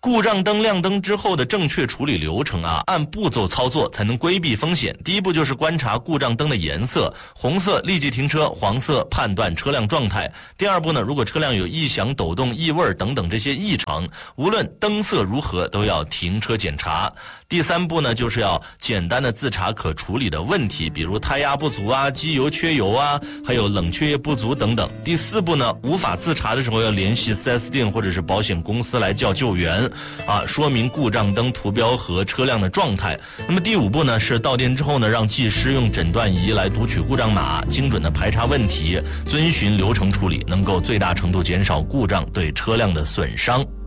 故障灯亮灯之后的正确处理流程啊，按步骤操作才能规避风险。第一步就是观察故障灯的颜色，红色立即停车，黄色判断车辆状态。第二步呢，如果车辆有异响、抖动、异味等等这些异常，无论灯色如何都要停车检查。第三步呢，就是要简单的自查可处理的问题，比如胎压不足啊、机油缺油啊，还有冷却液不足等等。第四步呢，无法自查的时候要联系 4S 店或者是保险公司来叫救援啊，说明故障灯图标和车辆的状态。那么第五步呢，是到店之后呢，让技师用诊断仪来读取故障码，精准的排查问题，遵循流程处理，能够最大程度减少故障对车辆的损伤。